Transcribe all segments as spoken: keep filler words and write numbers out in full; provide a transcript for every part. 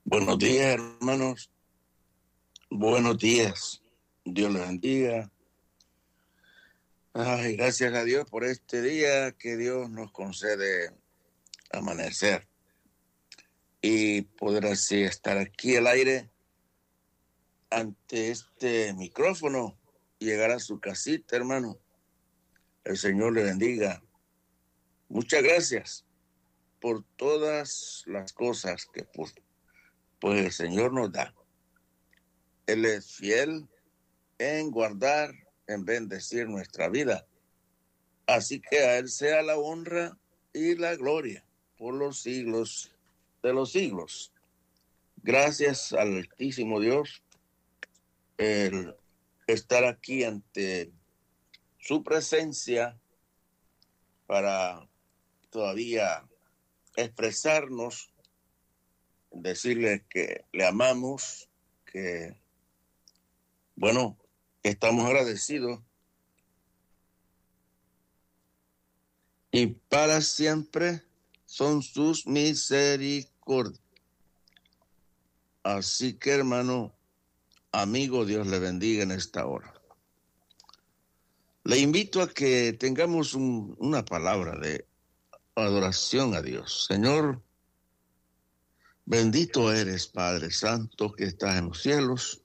Buenos días, hermanos. Buenos días. Dios les bendiga. Ay, gracias a Dios por este día que Dios nos concede amanecer y poder así estar aquí al aire ante este micrófono y llegar a su casita, hermano. El Señor le bendiga. Muchas gracias por todas las cosas que pues, pues el Señor nos da. Él es fiel en guardar, en bendecir nuestra vida. Así que a Él sea la honra y la gloria por los siglos de los siglos. Gracias al Altísimo Dios el estar aquí ante su presencia para todavía expresarnos, decirle que le amamos, que, bueno, estamos agradecidos y para siempre son sus misericordias. Así que, hermano, amigo, Dios le bendiga en esta hora. Le invito a que tengamos un, una palabra de adoración a Dios. Señor, bendito eres, Padre Santo, que estás en los cielos.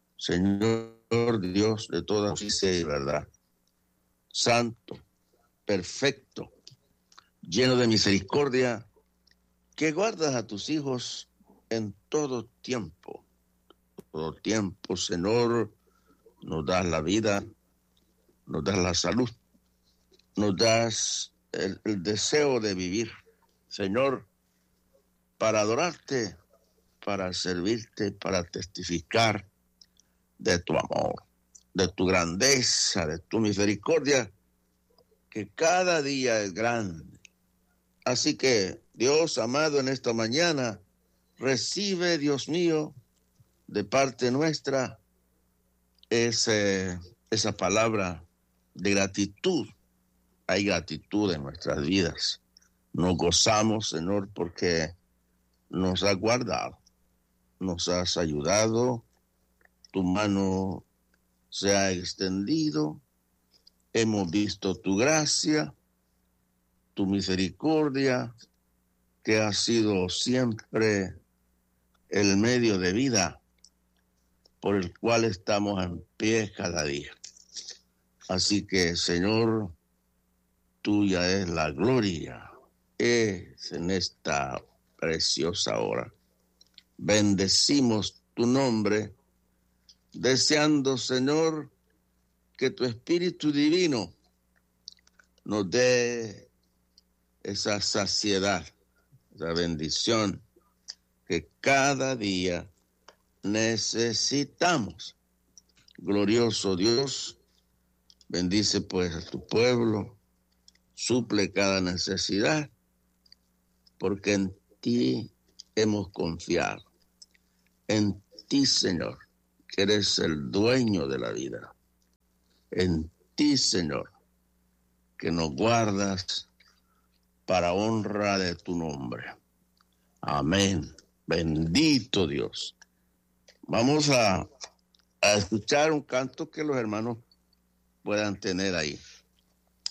Señor Dios de toda justicia y verdad. Santo, perfecto, lleno de misericordia, que guardas a tus hijos en todo tiempo. Todo tiempo, Señor, nos das la vida, nos das la salud, nos das el, el deseo de vivir, Señor, para adorarte, para servirte, para testificar de tu amor, de tu grandeza, de tu misericordia, que cada día es grande. Así que, Dios amado, en esta mañana, recibe, Dios mío, de parte nuestra, ese, esa palabra de gratitud. Hay gratitud en nuestras vidas. Nos gozamos, Señor, porque nos has guardado, nos has ayudado, tu mano se ha extendido, hemos visto tu gracia, tu misericordia, que ha sido siempre el medio de vida por el cual estamos en pie cada día. Así que, Señor, tuya es la gloria, es en esta preciosa hora. Bendecimos tu nombre, deseando, Señor, que tu Espíritu Divino nos dé esa saciedad, esa bendición que cada día necesitamos. Glorioso Dios, bendice pues a tu pueblo, suple cada necesidad, porque en ti hemos confiado. En ti, Señor, que eres el dueño de la vida. En ti, Señor, que nos guardas para honra de tu nombre. Amén. Bendito Dios. Vamos a, a escuchar un canto que los hermanos puedan tener ahí.